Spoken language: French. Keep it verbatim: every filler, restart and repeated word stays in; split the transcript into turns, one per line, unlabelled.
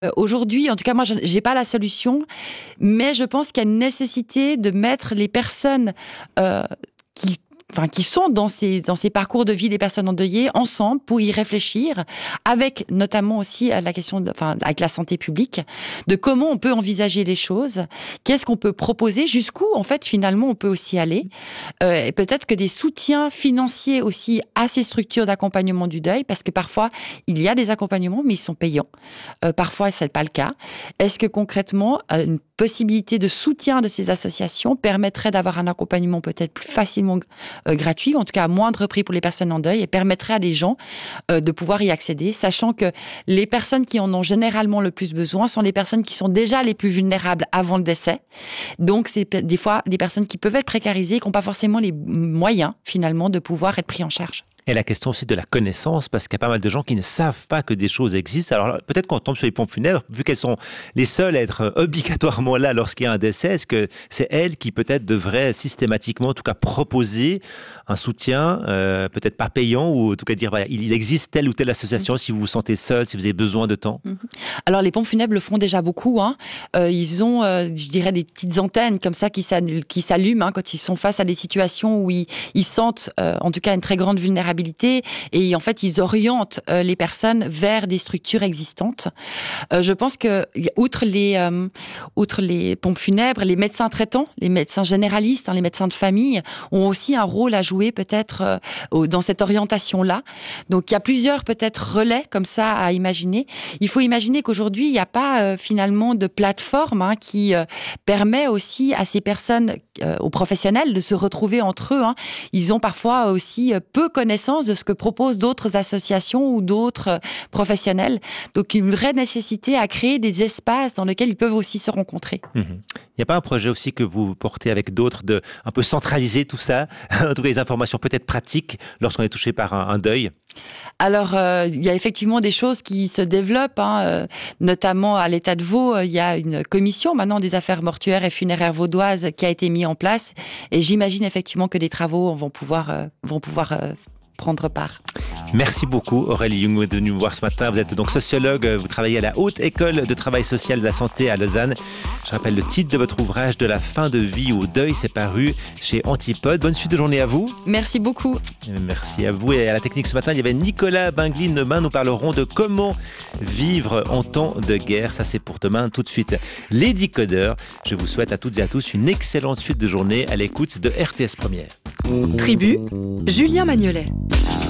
Euh, Aujourd'hui, en tout cas, moi, je n'ai pas la solution, mais je pense qu'il y a une nécessité de mettre les personnes euh, qui Enfin, qui sont dans ces, dans ces parcours de vie des personnes endeuillées ensemble pour y réfléchir, avec notamment aussi la question, de, enfin, avec la santé publique, de comment on peut envisager les choses, qu'est-ce qu'on peut proposer, jusqu'où, en fait, finalement, on peut aussi aller, euh, et peut-être que des soutiens financiers aussi à ces structures d'accompagnement du deuil, parce que parfois, il y a des accompagnements, mais ils sont payants. Euh, parfois, ce n'est pas le cas. Est-ce que concrètement, une possibilité de soutien de ces associations permettrait d'avoir un accompagnement peut-être plus facilement Euh, gratuit, en tout cas à moindre prix pour les personnes en deuil, et permettrait à des gens euh, de pouvoir y accéder, sachant que les personnes qui en ont généralement le plus besoin sont les personnes qui sont déjà les plus vulnérables avant le décès. Donc, c'est des fois des personnes qui peuvent être précarisées, qui n'ont pas forcément les moyens, finalement, de pouvoir être pris en charge.
Et la question aussi de la connaissance, parce qu'il y a pas mal de gens qui ne savent pas que des choses existent. Alors peut-être qu'on tombe sur les pompes funèbres, vu qu'elles sont les seules à être obligatoirement là lorsqu'il y a un décès, est-ce que c'est elles qui peut-être devraient systématiquement, en tout cas, proposer un soutien, euh, peut-être pas payant, ou en tout cas dire, voilà, il existe telle ou telle association, mmh. si vous vous sentez seul, si vous avez besoin de temps.
Mmh. Alors les pompes funèbres le font déjà beaucoup. Hein. Euh, ils ont, euh, je dirais, des petites antennes comme ça qui s'allument hein, quand ils sont face à des situations où ils, ils sentent, euh, en tout cas, une très grande vulnérabilité. Et en fait, ils orientent euh, les personnes vers des structures existantes. Euh, je pense que, outre les, euh, outre les pompes funèbres, les médecins traitants, les médecins généralistes, hein, les médecins de famille, ont aussi un rôle à jouer peut-être euh, dans cette orientation-là. Donc, il y a plusieurs peut-être relais comme ça à imaginer. Il faut imaginer qu'aujourd'hui, il n'y a pas euh, finalement de plateforme hein, qui euh, permet aussi à ces personnes, euh, aux professionnels, de se retrouver entre eux. Hein. Ils ont parfois aussi euh, peu connaissance de ce que proposent d'autres associations ou d'autres professionnels. Donc, une vraie nécessité à créer des espaces dans lesquels ils peuvent aussi se rencontrer.
Mmh. Il n'y a pas un projet aussi que vous portez avec d'autres de un peu centraliser tout ça, en tout cas les informations peut-être pratiques lorsqu'on est touché par un, un deuil?
Alors, euh, il y a effectivement des choses qui se développent, hein, euh, notamment à l'État de Vaud, il y a une commission maintenant des affaires mortuaires et funéraires vaudoises qui a été mise en place, et j'imagine effectivement que des travaux vont pouvoir, euh, vont pouvoir euh, prendre part.
Merci beaucoup Aurélie Jung d'être venue me voir ce matin. Vous êtes donc sociologue, vous travaillez à la Haute École de Travail Social de la Santé à Lausanne. Je rappelle le titre de votre ouvrage, De la fin de vie au deuil, c'est paru chez Antipode. Bonne suite de journée à vous.
Merci beaucoup.
Merci à vous. Et à la technique ce matin, il y avait Nicolas Binglin. Demain, nous parlerons de comment vivre en temps de guerre. Ça, c'est pour demain. Tout de suite, les décodeurs. Je vous souhaite à toutes et à tous une excellente suite de journée à l'écoute de R T S Première.
Tribu, Julien Magnolet.